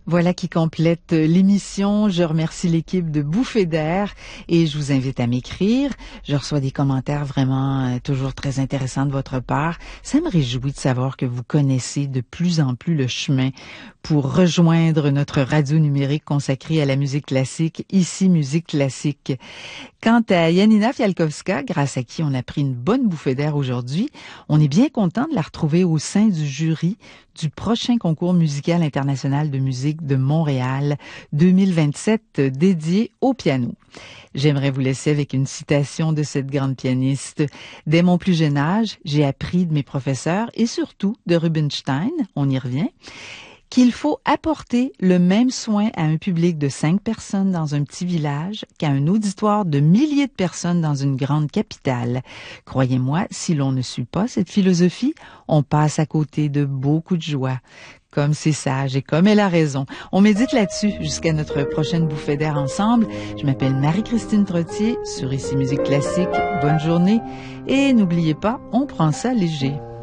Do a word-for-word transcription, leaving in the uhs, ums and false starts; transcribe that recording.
Voilà qui complète l'émission. Je remercie l'équipe de Bouffées d'air et je vous invite à m'écrire. Je reçois des commentaires vraiment euh, toujours très intéressants de votre part. Ça me réjouit de savoir que vous connaissez de plus en plus le chemin pour rejoindre notre radio numérique consacrée à la musique classique, ici Musique Classique. Quant à Janina Fialkowska, grâce à qui on a pris une bonne bouffée d'air aujourd'hui, on est bien content de la retrouver au sein du jury du prochain concours musical international de musique de Montréal deux mille vingt-sept dédié au piano. J'aimerais vous laisser avec une citation de cette grande pianiste. Dès mon plus jeune âge, j'ai appris de mes professeurs et surtout de Rubinstein, on y revient, qu'il faut apporter le même soin à un public de cinq personnes dans un petit village qu'à un auditoire de milliers de personnes dans une grande capitale. Croyez-moi, si l'on ne suit pas cette philosophie, on passe à côté de beaucoup de joie. Comme c'est sage et comme elle a raison. On médite là-dessus jusqu'à notre prochaine bouffée d'air ensemble. Je m'appelle Marie-Christine Trottier sur Ici Musique Classique. Bonne journée et n'oubliez pas, on prend ça léger.